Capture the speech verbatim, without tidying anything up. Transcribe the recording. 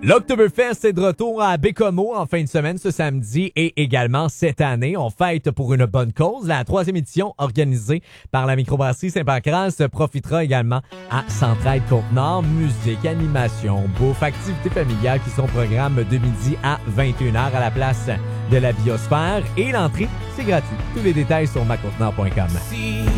L'Oktoberfest est de retour à Bécomo en fin de semaine ce samedi et également cette année. On fête pour une bonne cause. La troisième édition organisée par la microbrasserie Saint-Pancras profitera également à Centraide Côte-Nord. Musique, animation, bouffe, activités familiales qui sont au programme de midi à vingt et une heures à la place de la Biosphère. Et l'entrée, c'est gratuit. Tous les détails sur ma côte nord point com.